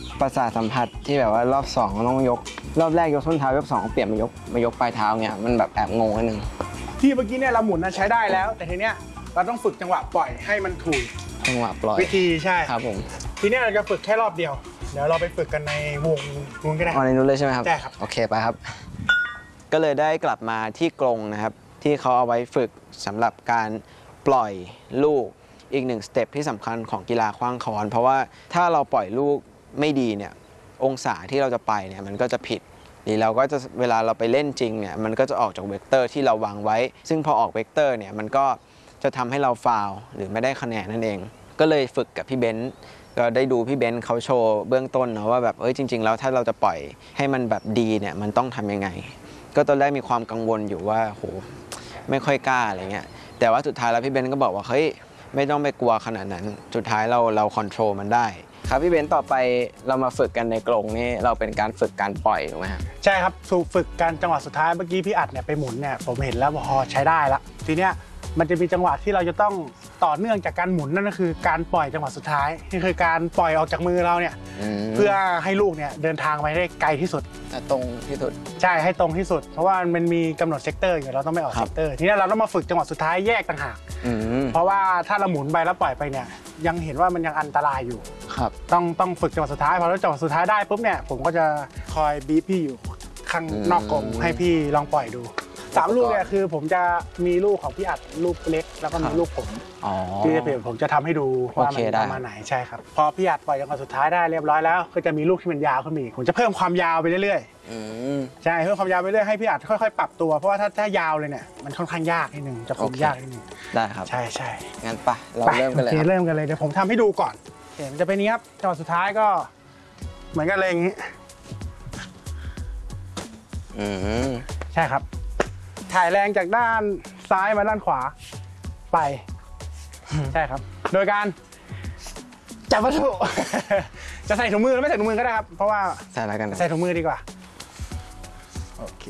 ประสาทสัมผัสที่แบบว่ารอบ2ต้องยกรอบแรกยกส้นเท้ารอบ2เปลี่ยนมายกปลายเท้าเนี่ยมันแบบแอบงงนิดนึงที่เมื่อกี้เนี่ยเราหมุนใช้ได้แล้วแต่ทีเนี้ยเราต้องฝึกจังหวะปล่อยให้มันถูกจังหวะปล่อยวิธีใช่ครับผมทีนี้เราจะฝึกแค่รอบเดียวเดี๋ยวเราไปฝึกกันในวงนู้นก็ได้ในนู้นเลยใช่ไหมครับใช่ครับโอเคไปครับก็เลยได้กลับมาที่กรงนะครับที่เขาเอาไว้ฝึกสำหรับการปล่อยลูกอีก1สเต็ปที่สำคัญของกีฬาขว้างค้อนเพราะว่าถ้าเราปล่อยลูกไม่ดีเนี่ยองศาที่เราจะไปเนี่ยมันก็จะผิดหรือเราก็จะเวลาเราไปเล่นจริงเนี่ยมันก็จะออกจากเวกเตอร์ที่เราวางไว้ซึ่งพอออกเวกเตอร์เนี่ยมันก็จะทำให้เราฟาวหรือไม่ได้คะแนนนั่นเองก็เลยฝึกกับพี่เบนซ์ก็ได้ดูพี่เบนซ์เขาโชว์เบื้องต้นเนาะว่าแบบจริงๆแล้วถ้าเราจะปล่อยให้มันแบบดีเนี่ยมันต้องทำยังไงก็ตอนแรกมีความกังวลอยู่ว่าโหไม่ค่อยกล้าอะไรเงี้ยแต่ว่าสุดท้ายแล้วพี่เบนซ์ก็บอกว่าเฮ้ยไม่ต้องไปกลัวขนาดนั้นสุดท้ายเราคอนโทรลมันได้ครับพี่เบนซ์ต่อไปเรามาฝึกกันในกรงนี่เราเป็นการฝึกการปล่อยถูกไหมครับใช่ครับฝึกการจังหวะสุดท้ายเมื่อกี้พี่อัดเนี่ยไปหมุนเนี่ยผมเห็นแล้วพอใช้ได้ละทีเนี้ยมันจะมีจังหวะที่เราจะต้องต่อเนื่องจากการหมุนนั่นก็คือการปล่อยจังหวะสุดท้ายนี่คือการปล่อยออกจากมือเราเนี่ยเพื่อให้ลูกเนี่ยเดินทางไปได้ไกลที่สุดตรงที่สุดใช่ให้ตรงที่สุดเพราะว่ามันมีกำหนดเซกเตอร์อยู่เราต้องไม่ออกเซกเตอร์ทีนี้เราต้องมาฝึกจังหวะสุดท้ายแยกต่างหากเพราะว่าถ้าเราหมุนไปแล้วปล่อยไปเนี่ยยังเห็นว่ามันยังอันตรายอยู่ครับต้องฝึกจังหวะสุดท้ายพอเราจังหวะสุดท้ายได้ปุ๊บเนี่ยผมก็จะคอยบีบพี่อยู่ข้างนอกกรงให้พี่ลองปล่อยดู3ลูกเนี่ยคือผมจะมีลูกของพี่อัดลูกเล็กแล้วก็มีลูกผมที่จะเปลี่ยนผมจะทำให้ดูว่ามันประมาณไหนใช่ครับพอพี่อัดปล่อยจังหวะสุดท้ายได้เรียบร้อยแล้วก็จะมีลูกที่มันยาวขึ้นมาอีกผมจะเพิ่มความยาวไปเรื่อยๆใช่เพิ่มความยาวไปเรื่อยให้พี่อัดค่อยๆปรับตัวเพราะว่าถ้ายาวเลยเนี่ยมันค่อนข้างยากนิดนึงจะคุมยากนิดนึงได้ครับใช่ใช่งั้นไปเราเริ่มกันเลยเริ่มกันเลยเดี๋ยวผมทำให้ดูก่อนมันจะเป็นนี้ครับจังหวะสุดท้ายก็เหมือนกันเลยอย่างนี้ใช่ครับถ่ายแรงจากด้านซ้ายมาด้านขวาไปใช่ครับโดยการจับวัตถุจะใส่ถุงมือหรือไม่ใส่ถุงมือก็ได้ครับเพราะว่าใส่แล้วกันใส่ถุงมือดีกว่าโอเค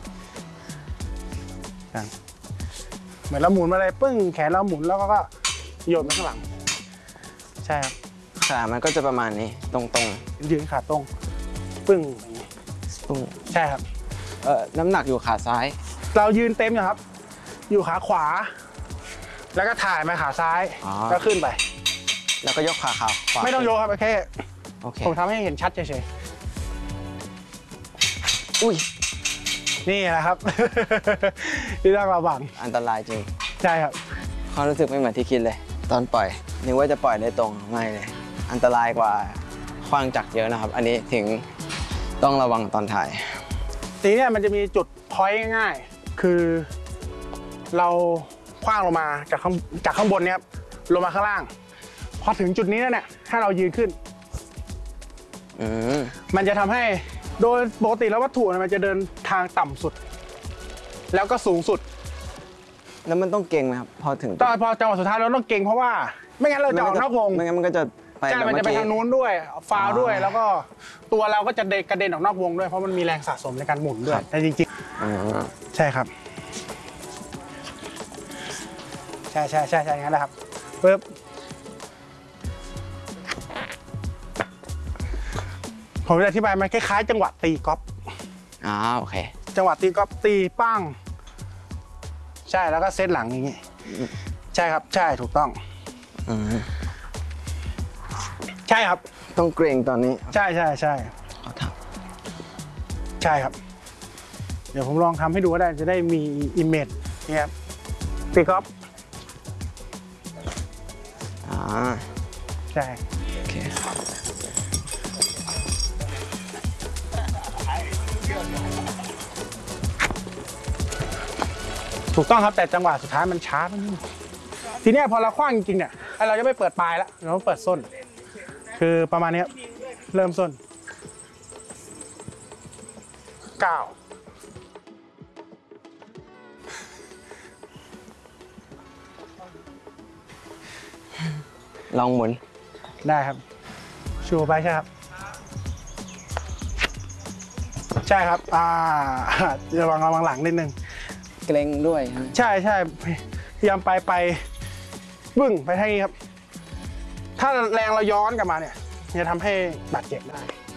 เหมือนเราหมุนมาเลยปึ้งแขนเราหมุนแล้วก็โยนไปข้างหลังใช่ครับขามันก็จะประมาณนี้ตรงๆยืนขาตรงปึ้งอย่างนี้ปึ้งใช่ครับน้ำหนักอยู่ขาซ้ายเรายืนเต็มอยู่ครับอยู่ขาขวาแล้วก็ถ่ายมาขาซ้ายก็ขึ้นไปแล้วก็ยกขาขวาไม่ต้องยกครับแค่โอเคผมทำให้เห็นชัดเฉยอุ้ยนี่แหละครับที่ต้องระวังอันตรายจริงใช่ครับความรู้สึกไม่เหมือนที่คิดเลยตอนปล่อยนึกว่าจะปล่อยได้ตรงไม่เลยอันตรายกว่าขว้างจักรเยอะนะครับอันนี้ถึงต้องระวังตอนถ่ายทีนี้มันจะมีจุดพอยต์ง่ายๆคือเราขว้างลงมาจากข้างบนเนี้ยลงมาข้างล่างพอถึงจุดนี้แล้วเนี่ยถ้าเรายืนขึ้นมันจะทำให้โดยปกติแล้ววัตถุมันจะเดินทางต่ำสุดแล้วก็สูงสุดแล้วมันต้องเก่งไหมครับพอถึงพอจังหวะสุดท้ายเราต้องเก่งเพราะว่าไม่งั้นเราจะออกนอกวงไม่งั้นมันก็จะใช่มันจะไปทางนู้นด้วยฟาวด้วยแล้วก็ตัวเราก็จะกระเด็นออกนอกวงด้วยเพราะมันมีแรงสะสมในการหมุนด้วยแต่จริงๆใช่ครับใช่อย่างนั้นแหละครับปึ๊บผมจะอธิบายมันคล้ายๆจังหวะตีกอล์ฟโอเคจังหวะตีกอล์ฟตีปั้งใช่แล้วก็เซตหลังอย่างงี้ใช่ครับใช่ถูกต้องใช่ครับต้องเกรงตอนนี้ใช่ขอทำใช่ครับเดี๋ยวผมลองทำให้ดูก็ได้จะได้มีอิมเมจนี่ครับตีกอล์ฟใช่โอเคถูกต้องครับแต่จังหวะสุดท้ายมันช้าทีนี้พอเราคว้างจริงๆเนี่ยเราจะไม่เปิดปลายแล้วเราต้องเปิดส้นคือประมาณนี้เริ่มส้น9 ลองหมุนได้ครับชูไปใช่ครับใช่ครับระวังหลังนิดนึงเกรงด้วยใช่พยายามไปบึ้งไปทางนี้ครับถ้าแรงเราย้อนกลับมาเนี่ยจะทำให้บาดเจ็บได้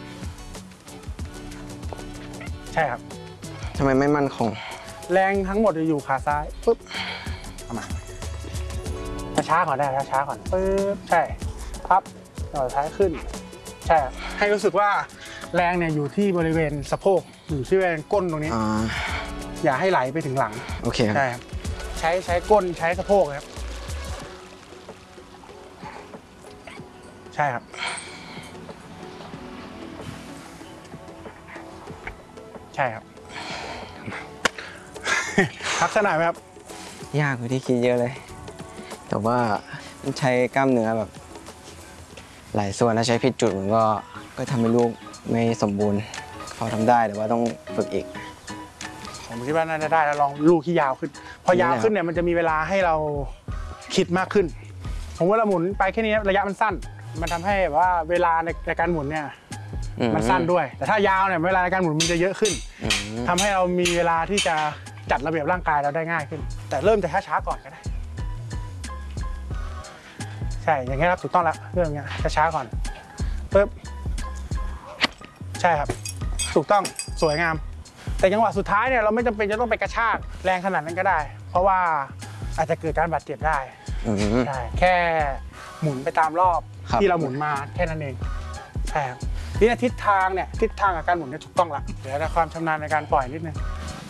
ใช่ครับทำไมไม่มั่นคงแรงทั้งหมดจะอยู่ขาซ้ายปุ๊บเอามาช้าก่อนได้ช้าก่อนปุ๊บใช่พับต่อท้ายขึ้นใช่ให้รู้สึกว่าแรงเนี่ยอยู่ที่บริเวณสะโพกอยู่ที่บริเวณก้นตรงนี้อย่าให้ไหลไปถึงหลังโอเคใช่ครับใช้ก้นใช้สะโพกครับใช่ครับใช่ครับลักษณะไหมครับยากกว่าที่คิดเยอะเลย แต่ว่ามันใช้กล้ามเนื้อแบบหลายส่วนแล้วใช้ผิดจุดมันก็ทำให้ลูกไม่สมบูรณ์พอทำได้แต่ว่าต้องฝึกอีกผมคิดว่าน่าจะได้แล้วลองลูกที่ยาวขึ้นพอยาวขึ้นเนี่ยมันจะมีเวลาให้เราคิดมากขึ้นผมว่าเราหมุนไปแค่นี้ระยะมันสั้นมันทำให้แบบว่าเวลาในการหมุนเนี่ยมันสั้นด้วยแต่ถ้ายาวเนี่ยเวลาในการหมุนมันจะเยอะขึ้นทำให้เรามีเวลาที่จะจัดระเบียบร่างกายเราได้ง่ายขึ้นแต่เริ่มจากช้าๆก่อนก็ได้ใช่อย่างเงี้ยครับถูกต้องแล้วเรื่องเงี้ยช้าๆก่อนปึ๊บใช่ครับถูกต้องสวยงามแต่จังหวะสุดท้ายเนี่ยเราไม่จำเป็นจะต้องไปกระชากแรงขนาดนั้นก็ได้ เพราะว่าอาจจะเกิดการบาดเจ็บได้ใช่แค่หมุนไปตามรอบที่เราหมุนมาแค่นั้นเองใช่ครับนี่ทิศทางเนี่ยทิศทางกับการหมุนเนี่ยถูกต้องละเดี๋ยวความชำนาญในการปล่อยนิดนึง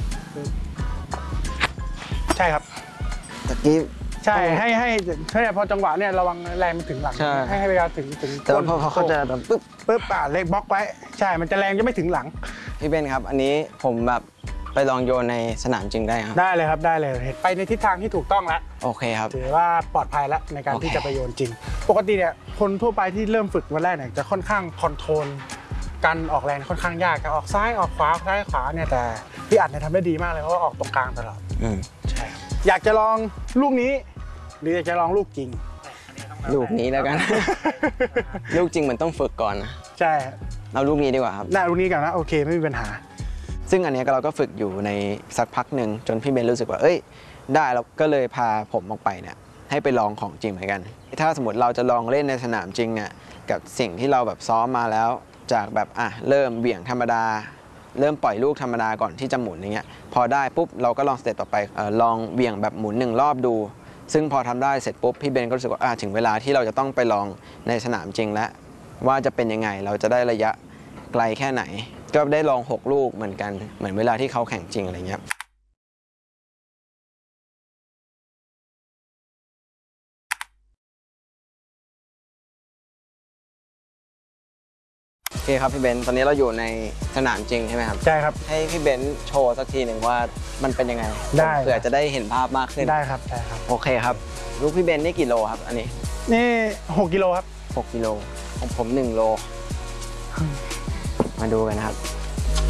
ใช่ครับตะกี้ใช่ให้พอจังหวะเนี่ยระวังแรงมันถึงหลังให้เวลาถึงแต่พอเขาจะแบบปึ๊บเล็กบล็อกไว้ใช่มันจะแรงจะไม่ถึงหลังพี่เบนครับอันนี้ผมแบบไปลองโยนในสนามจริงได้ครับได้เลยครับได้เลยไปในทิศทางที่ถูกต้องแล้วโอเคครับถือว่าปลอดภัยแล้วในการที่จะไปโยนจริงปกติเนี่ยคนทั่วไปที่เริ่มฝึกวันแรกเนี่ยจะค่อนข้างคอนโทรลการออกแรงค่อนข้างยากการออกซ้ายออกขวาซ้ายขวาเนี่ยแต่พี่อัดเนี่ยทำได้ดีมากเลยเพราะว่าออกตรงกลางตลอดใช่อยากจะลองลูกนี้หรืออยากจะลองลูกจริงลูกนี้แล้วกัน ลูกจริงมันต้องฝึกก่อนนะใช่เอาลูกนี้ดีกว่าครับได้ลูกนี้ก่อนนะโอเคไม่มีปัญหาซึ่งอันนี้เราก็ฝึกอยู่ในสักพักหนึ่งจนพี่เบนรู้สึกว่าเอ้ยได้เราก็เลยพาผมออกไปเนี่ยให้ไปลองของจริงเหมือนกันถ้าสมมติเราจะลองเล่นในสนามจริงเนี่ยกับสิ่งที่เราแบบซ้อมมาแล้วจากแบบเริ่มเหวี่ยงธรรมดาเริ่มปล่อยลูกธรรมดาก่อนที่จะหมุนอย่างเงี้ยพอได้ปุ๊บเราก็ลองสเต็ปต่อไปลองเหวี่ยงแบบหมุน1 รอบดูซึ่งพอทำได้เสร็จปุ๊บพี่เบนก็รู้สึกว่าถึงเวลาที่เราจะต้องไปลองในสนามจริงแล้วว่าจะเป็นยังไงเราจะได้ระยะไกลแค่ไหนก็ได้ลอง6 ลูกเหมือนกันเหมือนเวลาที่เขาแข่งจริงอะไรเงี้ยโอเคครับพี่เบนตอนนี้เราอยู่ในสนามจริงใช่ไหมครับใช่ครับให้พี่เบนโชว์สักทีหนึ่งว่ามันเป็นยังไงได้เผื่อจะได้เห็นภาพมากขึ้นได้ครับใช่ครับโอเคครับลูกพี่เบนนี่กี่โลครับอันนี้นี่6 กิโลครับ 6 กิโลของผม1 โลมาดูกันนะครับ